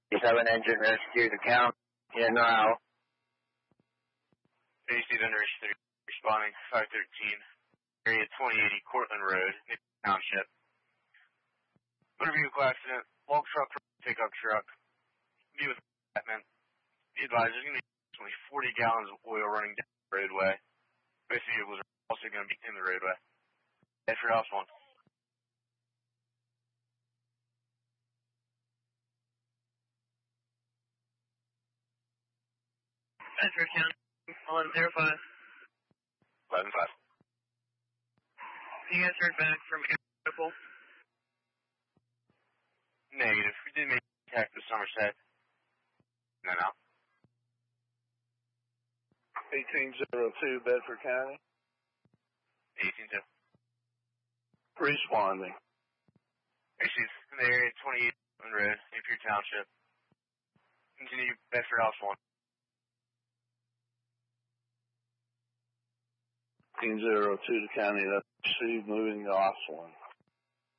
You have an engine rescue to count in now. AC under 3, responding 513, area 2080 Cortland Road, Nichols Township. Motor vehicle accident, log truck, pickup truck. Be with Batman. Be advised, there's going to be approximately 40 gallons of oil running down the roadway. Both vehicles are also going to be in the roadway. Head for house 1. Bedford County, 1105. 11-5. You guys heard back from Airport? Negative. We did make contact with Somerset. No. 1802, Bedford County. 18-2. Responding. Issues in the area 28 Road, Napier Township. Continue Bedford House 1. 1802 to county, that's received, moving to House 1.